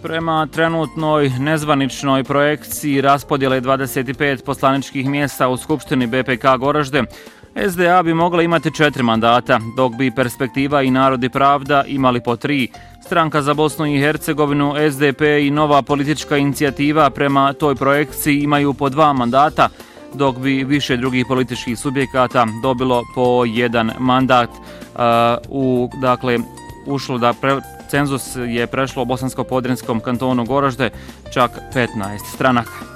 Prema trenutnoj nezvaničnoj projekciji raspodjele 25 poslaničkih mjesta u Skupštini BPK Goražde, SDA bi mogla imati 4 mandata, dok bi Perspektiva i Narod i Pravda imali po 3. Stranka za Bosnu i Hercegovinu, SDP i Nova politička inicijativa prema toj projekciji imaju po 2 mandata, dok bi više drugih političkih subjekata dobilo po 1 mandat. Ušlo da cenzus je prešlo u Bosansko-podrinjskom kantonu Goražde čak 15 stranaka.